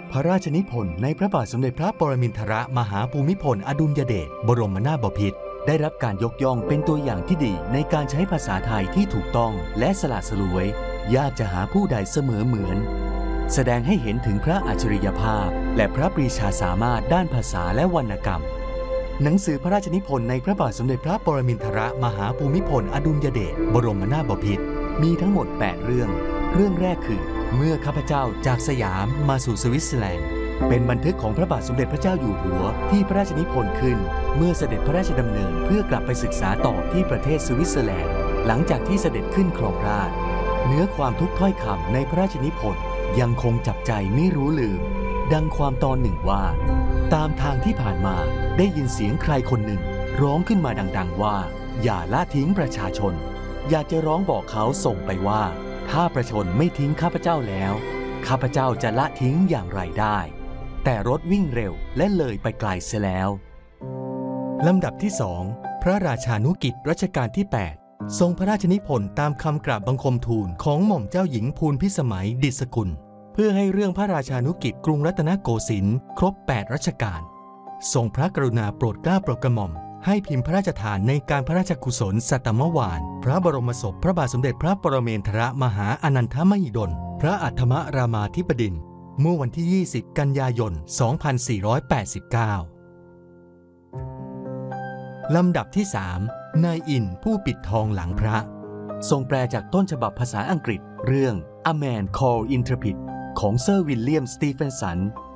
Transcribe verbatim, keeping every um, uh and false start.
พระราชนิพนธ์ในพระบาทสมเด็จพระปรมินทรมหาภูมิพลอดุลยเดชบรมนาถบพิตรได้รับการยกย่องเป็นตัวอย่างที่ดีในการใช้ภาษาไทยที่ถูกต้องและสละสลวยยากจะหาผู้ใดเสมอเหมือนแสดงให้เห็นถึงพระอัจฉริยภาพและพระปรีชาสามารถด้านภาษาและวรรณกรรมหนังสือพระราชนิพนธ์ในพระบาทสมเด็จพระปรมินทรมหาภูมิพลอดุลยเดชบรมนาถบพิตรมีทั้งหมดแปดเรื่องเรื่องแรกคือเมื่อข้าพเจ้าจากสยามมาสู่สวิตเซอร์แลนด์เป็นบันทึกของพระบาทสมเด็จพระเจ้าอยู่หัวที่พระราชนิพนธ์ขึ้นเมื่อเสด็จพระราชดำเนินเพื่อกลับไปศึกษาต่อที่ประเทศสวิตเซอร์แลนด์หลังจากที่เสด็จขึ้นครองราชย์เนื้อความทุกถ้อยคำในพระราชนิพนธ์ยังคงจับใจไม่รู้ลืมดังความตอนหนึ่งว่าตามทางที่ผ่านมาได้ยินเสียงใครคนหนึ่งร้องขึ้นมาดังๆว่าอย่าละทิ้งประชาชนอยากจะร้องบอกเขาส่งไปว่าถ้าประชาชนไม่ทิ้งข้าพเจ้าแล้วข้าพเจ้าจะละทิ้งอย่างไรได้แต่รถวิ่งเร็วและเลยไปไกลเสียแล้วลำดับที่สองพระราชานุกิจรัชกาลที่แปดทรงพระราชนิพนธ์ตามคำกราบบังคมทูลของหม่อมเจ้าหญิงภูลพิสมัยดิษกุลเพื่อให้เรื่องพระราชานุกิจกรุงรัตนโกสินทร์ครบแปดรัชกาลทรงพระกรุณาโปรดเกล้าโปรดกระหม่อมให้พิมพ์พระราชทานในการพระราชกุศลสัตมวาลพระบรมศพพระบาทสมเด็จพระปรเมนทรมหาอนันทมหิดลพระอัฏฐมรามาธิบดินทร์เมื่อวันที่ยี่สิบกันยายนสองพันสี่ร้อยแปดสิบเก้าลำดับที่สามนายอินผู้ปิดทองหลังพระทรงแปลจากต้นฉบับภาษาอังกฤษเรื่อง A Man Called Intrepid ของเซอร์วิลเลียมสตีเฟนสัน